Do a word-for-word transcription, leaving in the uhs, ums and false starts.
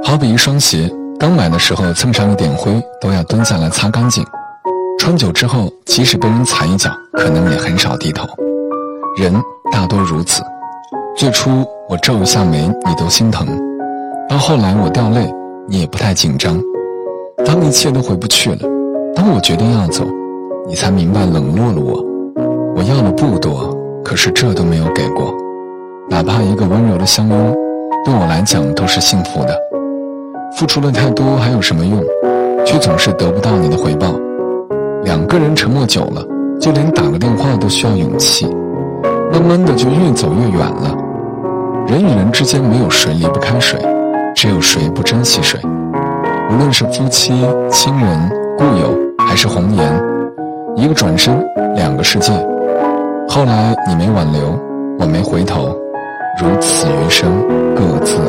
好比一双鞋，刚买的时候蹭上一点灰都要蹲下来擦干净，穿久之后即使被人踩一脚，可能也很少低头。人大多如此，最初我皱一下眉你都心疼，到后来我掉泪你也不太紧张。当一切都回不去了，当我决定要走，你才明白冷落了我。我要的不多，可是这都没有给过，哪怕一个温柔的相拥，对我来讲都是幸福的。付出了太多还有什么用，却总是得不到你的回报。两个人沉默久了，就连打个电话都需要勇气，慢慢的就越走越远了。人与人之间没有谁离不开谁，只有谁不珍惜谁。无论是夫妻、亲人、故友还是红颜，一个转身，两个世界。后来你没挽留，我没回头，如此余生各自